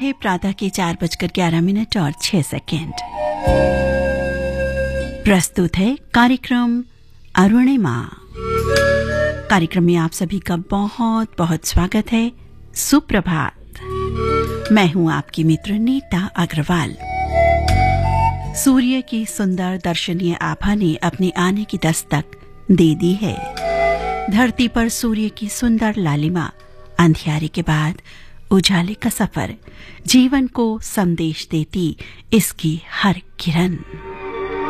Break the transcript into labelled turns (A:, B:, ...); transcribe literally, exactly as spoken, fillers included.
A: है प्रातः के चार बजकर ग्यारह मिनट और छह सेकेंड। प्रस्तुत है कार्यक्रम अरुणिमा। कार्यक्रम में आप सभी का बहुत बहुत स्वागत है। सुप्रभात। मैं हूं आपकी मित्र नीता अग्रवाल। सूर्य की सुंदर दर्शनीय आभा ने अपने आने की दस्तक दे दी है। धरती पर सूर्य की सुंदर लालिमा, अंधियारे के बाद उजाले का सफर, जीवन को संदेश देती इसकी हर किरण।